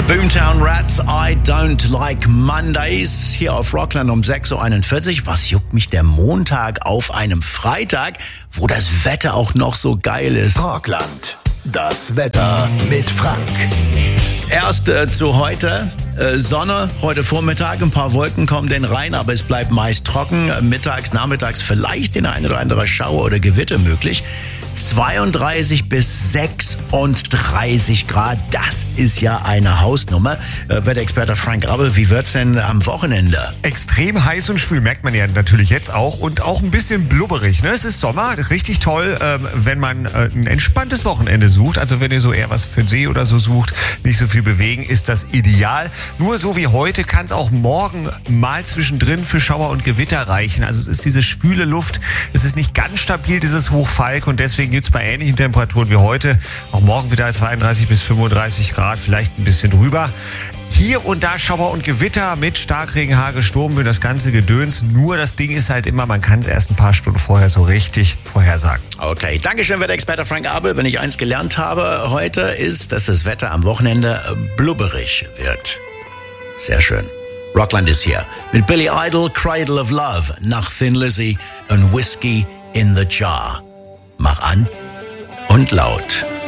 Boomtown Rats, I Don't Like Mondays, hier auf Rockland um 6.41 Uhr. Was juckt mich der Montag auf einem Freitag, wo das Wetter auch noch so geil ist? Rockland, das Wetter mit Frank. Erst zu heute. Sonne, heute Vormittag, ein paar Wolken kommen denn rein, aber es bleibt meist trocken. Mittags, nachmittags vielleicht den ein oder andere Schauer oder Gewitter möglich. 32 bis 36 Grad, das ist ja eine Hausnummer. Wetterexperte Frank Abel, wie wird's denn am Wochenende? Extrem heiß und schwül, merkt man ja natürlich jetzt auch. Und auch ein bisschen blubberig. Ne? Es ist Sommer, richtig toll, wenn man ein entspanntes Wochenende sucht. Also wenn ihr so eher was für den See oder so sucht, nicht so viel bewegen, ist das ideal. Nur so wie heute kann es auch morgen mal zwischendrin für Schauer und Gewitter reichen. Also es ist diese schwüle Luft, es ist nicht ganz stabil, dieses Hochfalk, und deswegen gibt es bei ähnlichen Temperaturen wie heute auch morgen wieder 32 bis 35 Grad, vielleicht ein bisschen drüber. Hier und da Schauer und Gewitter mit Starkregen, Hagel, Sturmböen, das ganze Gedöns. Nur das Ding ist halt immer, man kann es erst ein paar Stunden vorher so richtig vorhersagen. Okay, Dankeschön, Wetterexperte Frank Abel. Wenn ich eins gelernt habe heute, ist, dass das Wetter am Wochenende blubberig wird. Sehr schön. Rockland ist hier mit Billy Idol, Cradle of Love, nach Thin Lizzy und Whiskey in the Jar. Mach an und laut.